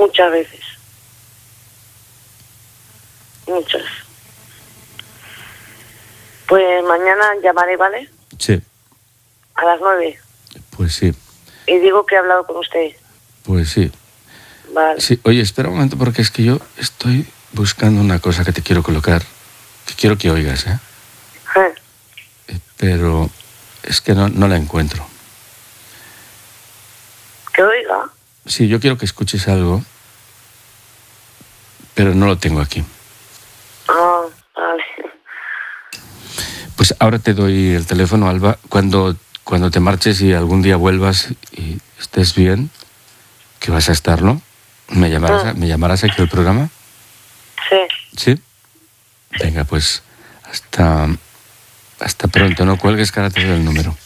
Muchas veces. Muchas. Pues mañana llamaré, ¿vale? Sí. A las 9. Pues sí. Y digo que he hablado con usted. Pues sí. Vale. Sí. Oye, espera un momento porque es que yo estoy buscando una cosa que te quiero colocar, que quiero que oigas, ¿eh? Pero es que no la encuentro. ¿Que oiga? Sí, yo quiero que escuches algo, pero no lo tengo aquí. Ah, vale. Pues ahora te doy el teléfono, Alba. Cuando te marches y algún día vuelvas y estés bien, que vas a estarlo, ¿me llamarás aquí al programa? Sí. ¿Sí? Venga, pues hasta pronto. No cuelgues, que ahora te doy el número.